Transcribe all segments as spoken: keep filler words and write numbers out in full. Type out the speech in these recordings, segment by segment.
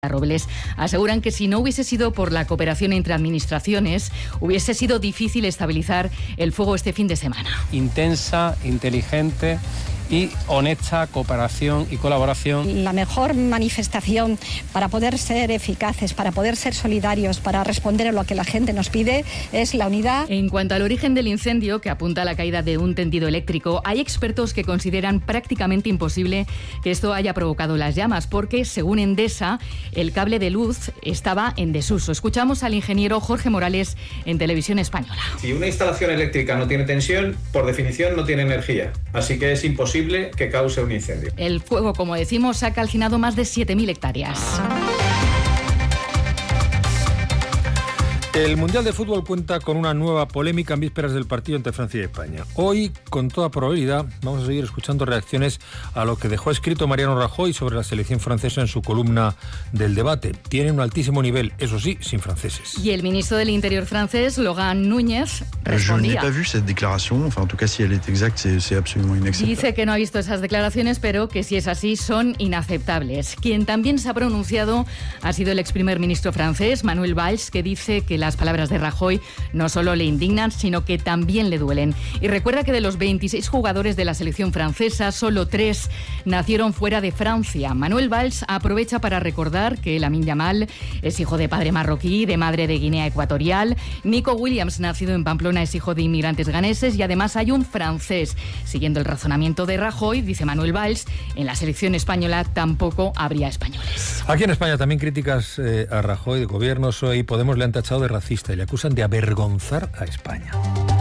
Robles aseguran que si no hubiese sido por la cooperación entre administraciones, hubiese sido difícil estabilizar el fuego este fin de semana. Intensa, inteligente y honesta cooperación y colaboración. La mejor manifestación para poder ser eficaces, para poder ser solidarios, para responder a lo que la gente nos pide es la unidad. En cuanto al origen del incendio, que apunta a la caída de un tendido eléctrico, hay expertos que consideran prácticamente imposible que esto haya provocado las llamas, porque, según Endesa, el cable de luz estaba en desuso. Escuchamos al ingeniero Jorge Morales en Televisión Española. Si una instalación eléctrica no tiene tensión, por definición no tiene energía, así que es imposible que cause un incendio. El fuego, como decimos, ha calcinado más de siete mil hectáreas. El Mundial de Fútbol cuenta con una nueva polémica en vísperas del partido entre Francia y España. Hoy, con toda probabilidad, vamos a seguir escuchando reacciones a lo que dejó escrito Mariano Rajoy sobre la selección francesa en su columna del debate. Tiene un altísimo nivel, eso sí, sin franceses. Y el ministro del Interior francés, Laurent Nunez, respondía. Je n'ai pas vu cette déclaration, enfin en tout cas si elle est exacte, c'est, c'est absolument inacceptable. Dice que no ha visto esas declaraciones, pero que si es así son inaceptables. Quien también se ha pronunciado ha sido el ex primer ministro francés, Manuel Valls, que dice que las palabras de Rajoy no solo le indignan, sino que también le duelen. Y recuerda que de los veintiséis jugadores de la selección francesa, solo tres nacieron fuera de Francia. Manuel Valls aprovecha para recordar que Lamine Yamal es hijo de padre marroquí, de madre de Guinea Ecuatorial. Nico Williams, nacido en Pamplona, es hijo de inmigrantes ganeses y además hay un francés. Siguiendo el razonamiento de Rajoy, dice Manuel Valls, en la selección española tampoco habría españoles. Aquí en España también críticas eh, a Rajoy, de Gobierno, P S O E y Podemos le han tachado de racista y le acusan de avergonzar a España.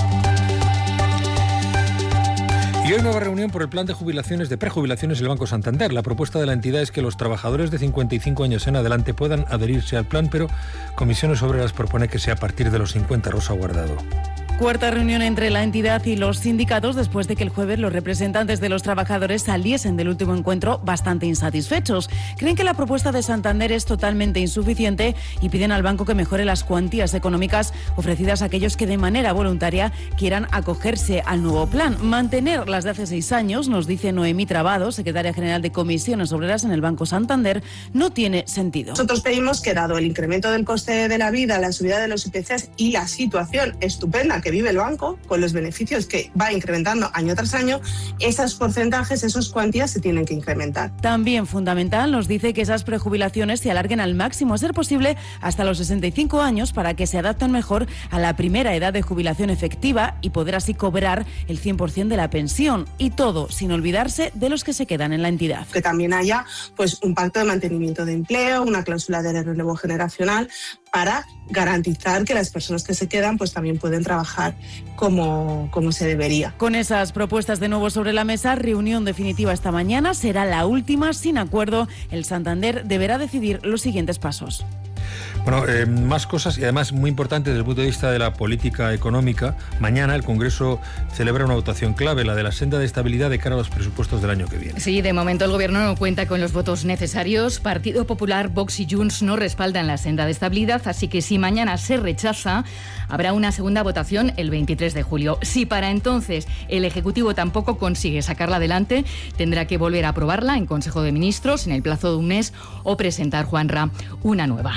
Y hoy nueva reunión por el plan de jubilaciones, de prejubilaciones del Banco Santander. La propuesta de la entidad es que los trabajadores de cincuenta y cinco años en adelante puedan adherirse al plan, pero Comisiones Obreras propone que sea a partir de los cincuenta. Rosa Guardado. Cuarta reunión entre la entidad y los sindicatos después de que el jueves los representantes de los trabajadores saliesen del último encuentro bastante insatisfechos. Creen que la propuesta de Santander es totalmente insuficiente y piden al banco que mejore las cuantías económicas ofrecidas a aquellos que de manera voluntaria quieran acogerse al nuevo plan. Mantener las de hace seis años, nos dice Noemí Trabado, secretaria general de Comisiones Obreras en el Banco Santander, no tiene sentido. Nosotros pedimos que, dado el incremento del coste de la vida, la subida de los I P Cs y la situación estupenda que vive el banco, con los beneficios que va incrementando año tras año, esos porcentajes, esas cuantías se tienen que incrementar. También fundamental, nos dice que esas prejubilaciones se alarguen al máximo, a ser posible hasta los sesenta y cinco años, para que se adapten mejor a la primera edad de jubilación efectiva y poder así cobrar el cien por ciento de la pensión. Y todo sin olvidarse de los que se quedan en la entidad. Que también haya pues un pacto de mantenimiento de empleo, una cláusula de relevo generacional, para garantizar que las personas que se quedan pues también pueden trabajar como, como se debería. Con esas propuestas de nuevo sobre la mesa, reunión definitiva esta mañana, será la última. Sin acuerdo, el Santander deberá decidir los siguientes pasos. Bueno, eh, más cosas, y además muy importante desde el punto de vista de la política económica. Mañana el Congreso celebra una votación clave, la de la senda de estabilidad de cara a los presupuestos del año que viene. Sí, de momento el Gobierno no cuenta con los votos necesarios. Partido Popular, Vox y Junts no respaldan la senda de estabilidad, así que si mañana se rechaza, habrá una segunda votación el veintitrés de julio. Si para entonces el Ejecutivo tampoco consigue sacarla adelante, tendrá que volver a aprobarla en Consejo de Ministros en el plazo de un mes o presentar, Juanra, una nueva.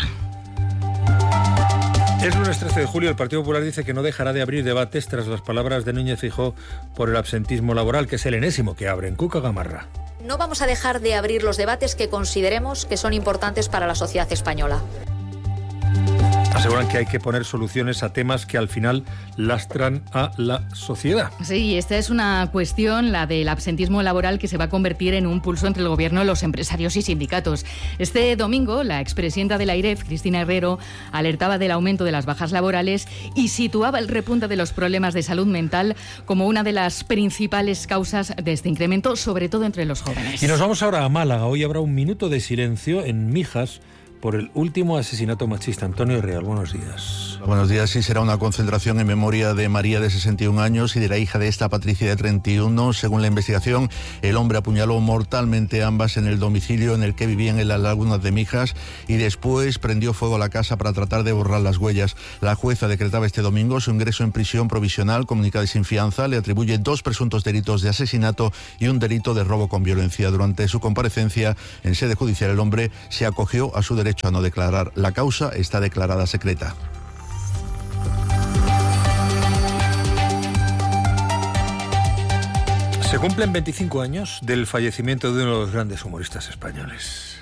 Es lunes trece de julio, el Partido Popular dice que no dejará de abrir debates tras las palabras de Núñez Feijóo por el absentismo laboral, que es el enésimo que abren. Cuca Gamarra. No vamos a dejar de abrir los debates que consideremos que son importantes para la sociedad española. Aseguran que hay que poner soluciones a temas que al final lastran a la sociedad. Sí, esta es una cuestión, la del absentismo laboral, que se va a convertir en un pulso entre el Gobierno, los empresarios y sindicatos. Este domingo, la expresidenta de la AIREF, Cristina Herrero, alertaba del aumento de las bajas laborales y situaba el repunte de los problemas de salud mental como una de las principales causas de este incremento, sobre todo entre los jóvenes. Y nos vamos ahora a Málaga. Hoy habrá un minuto de silencio en Mijas por el último asesinato machista. Antonio Real, buenos días. Buenos días. Sí, será una concentración en memoria de María, de sesenta y un años, y de la hija de esta, Patricia, de treinta y uno. Según la investigación, el hombre apuñaló mortalmente a ambas en el domicilio en el que vivían en las Lagunas de Mijas y después prendió fuego a la casa para tratar de borrar las huellas. La jueza decretaba este domingo su ingreso en prisión provisional, comunicada y sin fianza. Le atribuye dos presuntos delitos de asesinato y un delito de robo con violencia. Durante su comparecencia en sede judicial, el hombre se acogió a su derecho derecho a no declarar. La causa está declarada secreta. Se cumplen veinticinco años del fallecimiento de uno de los grandes humoristas españoles.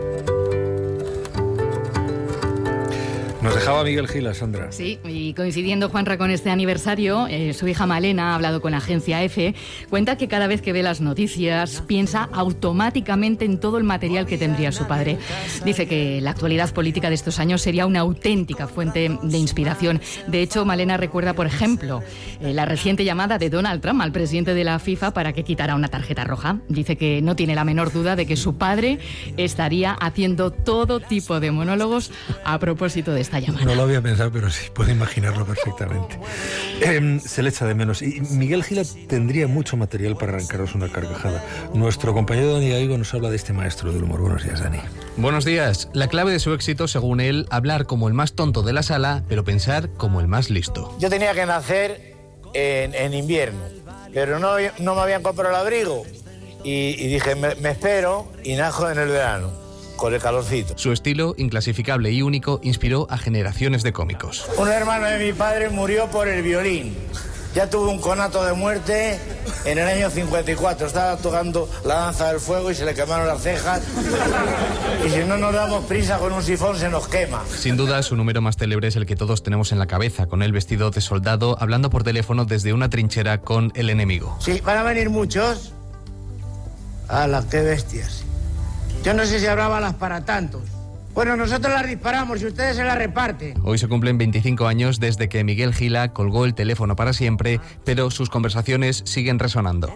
Nos dejaba Miguel Gila, Sandra. Sí, y coincidiendo, Juanra, con este aniversario, eh, su hija Malena ha hablado con la agencia EFE, cuenta que cada vez que ve las noticias piensa automáticamente en todo el material que tendría su padre. Dice que la actualidad política de estos años sería una auténtica fuente de inspiración. De hecho, Malena recuerda, por ejemplo, eh, la reciente llamada de Donald Trump al presidente de la FIFA para que quitara una tarjeta roja. Dice que no tiene la menor duda de que su padre estaría haciendo todo tipo de monólogos a propósito de esta llamada. No lo había pensado, pero sí, puedo imaginarlo perfectamente. Eh, se le echa de menos. Y Miguel Gila tendría mucho material para arrancaros una carcajada. Nuestro compañero Dani Gallego nos habla de este maestro del humor. Buenos días, Dani. Buenos días. La clave de su éxito, según él, hablar como el más tonto de la sala, pero pensar como el más listo. Yo tenía que nacer en, en invierno, pero no, no me habían comprado el abrigo. Y, y dije, me, me espero y najo en el verano. Con el calorcito. Su estilo, inclasificable y único, inspiró a generaciones de cómicos. Un hermano de mi padre murió por el violín. Ya tuvo un conato de muerte en el año cincuenta y cuatro. Estaba tocando la danza del fuego y se le quemaron las cejas. Y si no nos damos prisa con un sifón se nos quema. Sin duda, su número más célebre es el que todos tenemos en la cabeza, con él vestido de soldado, hablando por teléfono desde una trinchera con el enemigo. Sí, van a venir muchos. ¡Hala, qué bestias! Yo no sé si habrá balas para tantos. Bueno, nosotros las disparamos y ustedes se las reparten. Hoy se cumplen veinticinco años desde que Miguel Gila colgó el teléfono para siempre, pero sus conversaciones siguen resonando.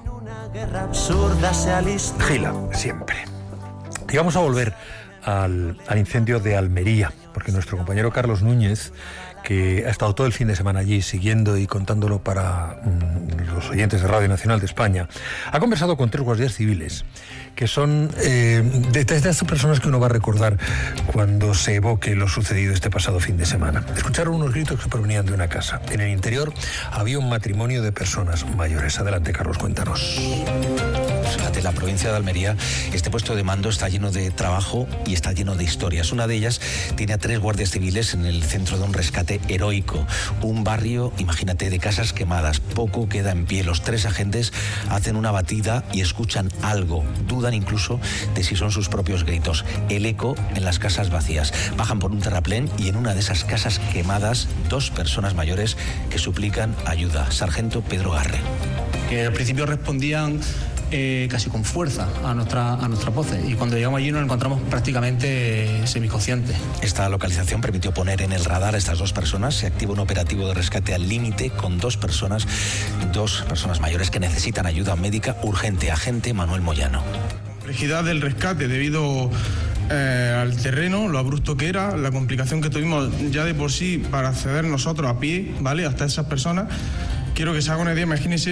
Gila, siempre. Y vamos a volver al, al incendio de Almería, porque nuestro compañero Carlos Núñez, que ha estado todo el fin de semana allí siguiendo y contándolo para mmm, los oyentes de Radio Nacional de España, ha conversado con tres guardias civiles que son eh, de, de estas personas que uno va a recordar cuando se evoque lo sucedido este pasado fin de semana. Escucharon unos gritos que provenían de una casa. En el interior había un matrimonio de personas mayores. Adelante, Carlos, cuéntanos. Fíjate, la provincia de Almería, este puesto de mando está lleno de trabajo y está lleno de historias. Una de ellas tiene a tres guardias civiles en el centro de un rescate heroico. Un barrio, imagínate, de casas quemadas. Poco queda en pie. Los tres agentes hacen una batida y escuchan algo. Dudan incluso de si son sus propios gritos. El eco en las casas vacías. Bajan por un terraplén y en una de esas casas quemadas, dos personas mayores que suplican ayuda. Sargento Pedro Garre. Que al principio respondían Eh, casi con fuerza a nuestra a nuestras voces, y cuando llegamos allí nos encontramos prácticamente semiconscientes. Esta localización permitió poner en el radar a estas dos personas. Se activa un operativo de rescate al límite con dos personas, dos personas mayores que necesitan ayuda médica urgente. Agente Manuel Moyano. La complejidad del rescate debido eh, al terreno, lo abrupto que era, la complicación que tuvimos ya de por sí para acceder nosotros a pie, ¿vale?, hasta esas personas. Quiero que se haga una idea, imagínense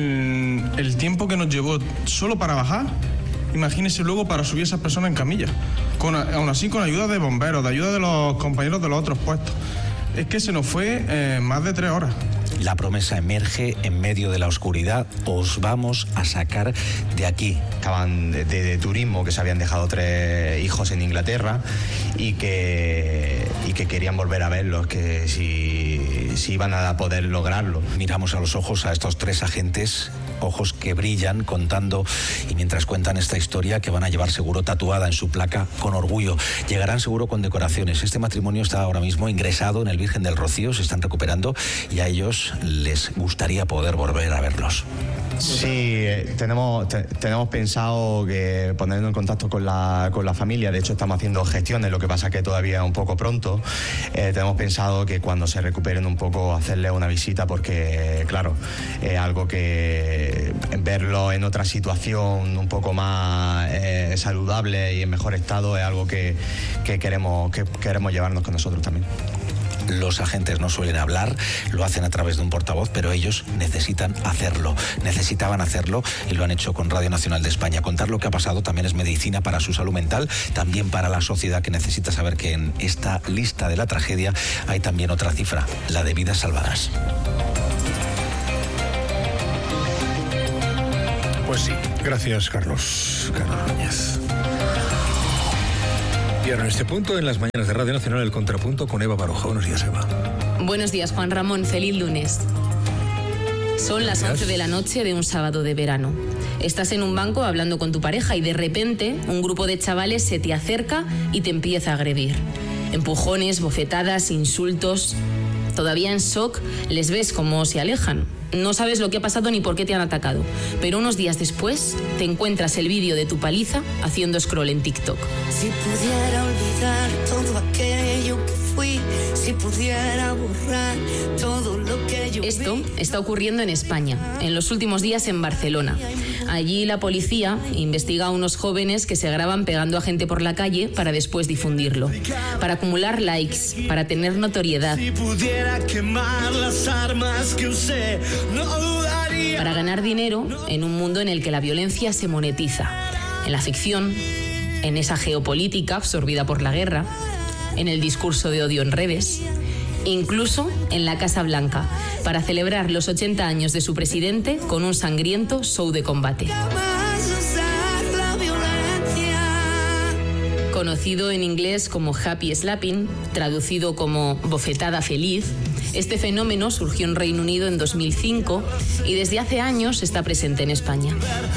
mmm, el tiempo que nos llevó solo para bajar, imagínense luego para subir a esas personas en camilla, con, aún así con ayuda de bomberos, de ayuda de los compañeros de los otros puestos. Es que se nos fue eh, más de tres horas. La promesa emerge en medio de la oscuridad. Os vamos a sacar de aquí. Acaban de, de, de turismo, que se habían dejado tres hijos en Inglaterra y que, y que querían volver a verlos, que si, si iban a poder lograrlo. Miramos a los ojos a estos tres agentes, ojos que brillan contando, y mientras cuentan esta historia que van a llevar seguro tatuada en su placa con orgullo. Llegarán seguro con decoraciones. Este matrimonio está ahora mismo ingresado en el Virgen del Rocío, se están recuperando y a ellos les gustaría poder volver a verlos. Sí, eh, tenemos, te, tenemos pensado que ponernos en contacto con la, con la familia. De hecho, estamos haciendo gestiones, lo que pasa que todavía es un poco pronto. Eh, tenemos pensado que cuando se recuperen un poco hacerles una visita, porque, claro, es algo que verlo en otra situación un poco más eh, saludable y en mejor estado es algo que, que, queremos, que queremos llevarnos con nosotros también. Los agentes no suelen hablar, lo hacen a través de un portavoz, pero ellos necesitan hacerlo, necesitaban hacerlo y lo han hecho con Radio Nacional de España. Contar lo que ha pasado también es medicina para su salud mental, también para la sociedad, que necesita saber que en esta lista de la tragedia hay también otra cifra, la de vidas salvadas. Pues sí, gracias, Carlos. Carlos Núñez. Y ahora en este punto, en las mañanas de Radio Nacional, el contrapunto con Eva Baroja. Buenos días, Eva. Buenos días, Juan Ramón. Feliz lunes. Son las once de la noche de un sábado de verano. Estás en un banco hablando con tu pareja y de repente un grupo de chavales se te acerca y te empieza a agredir. Empujones, bofetadas, insultos. Todavía en shock les ves cómo se alejan. No sabes lo que ha pasado ni por qué te han atacado. Pero unos días después te encuentras el vídeo de tu paliza haciendo scroll en TikTok. Si pudiera olvidar todo aquello que fui, si pudiera borrar todo lo que yo Esto está ocurriendo en España, en los últimos días en Barcelona. Allí la policía investiga a unos jóvenes que se graban pegando a gente por la calle para después difundirlo, para acumular likes, para tener notoriedad. Si pudiera quemar las armas que usé, no dudaría. Para ganar dinero en un mundo en el que la violencia se monetiza. En la ficción, en esa geopolítica absorbida por la guerra, en el discurso de odio en redes, incluso en la Casa Blanca, para celebrar los ochenta años de su presidente con un sangriento show de combate. Conocido en inglés como happy slapping, traducido como bofetada feliz, este fenómeno surgió en Reino Unido en dos mil cinco y desde hace años está presente en España.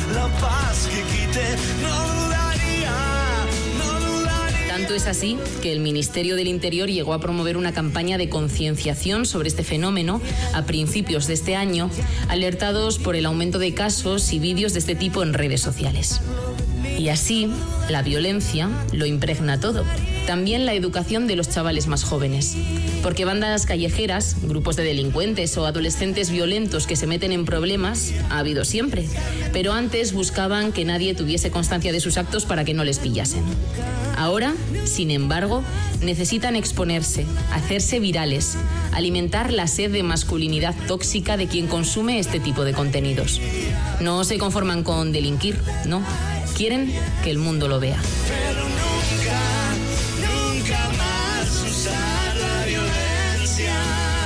Tanto es así que el Ministerio del Interior llegó a promover una campaña de concienciación sobre este fenómeno a principios de este año, alertados por el aumento de casos y vídeos de este tipo en redes sociales. Y así, la violencia lo impregna todo. También la educación de los chavales más jóvenes. Porque bandas callejeras, grupos de delincuentes o adolescentes violentos que se meten en problemas, ha habido siempre. Pero antes buscaban que nadie tuviese constancia de sus actos para que no les pillasen. Ahora, sin embargo, necesitan exponerse, hacerse virales, alimentar la sed de masculinidad tóxica de quien consume este tipo de contenidos. No se conforman con delinquir, no. Quieren que el mundo lo vea. Pero nunca, nunca más usar la violencia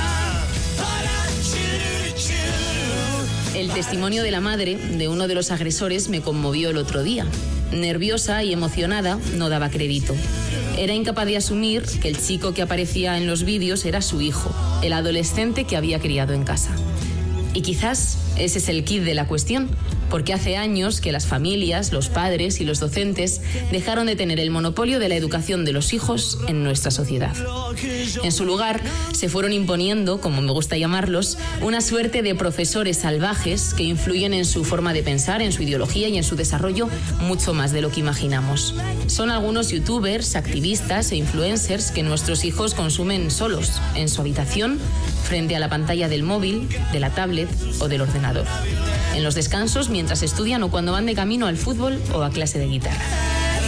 para churu, churu. El testimonio de la madre de uno de los agresores me conmovió el otro día. Nerviosa y emocionada, no daba crédito. Era incapaz de asumir que el chico que aparecía en los vídeos era su hijo, el adolescente que había criado en casa. Y quizás ese es el quid de la cuestión, porque hace años que las familias, los padres y los docentes dejaron de tener el monopolio de la educación de los hijos en nuestra sociedad. En su lugar, se fueron imponiendo, como me gusta llamarlos, una suerte de profesores salvajes que influyen en su forma de pensar, en su ideología y en su desarrollo mucho más de lo que imaginamos. Son algunos youtubers, activistas e influencers que nuestros hijos consumen solos, en su habitación, frente a la pantalla del móvil, de la tablet o del ordenador. En los descansos, mientras estudian o cuando van de camino al fútbol o a clase de guitarra.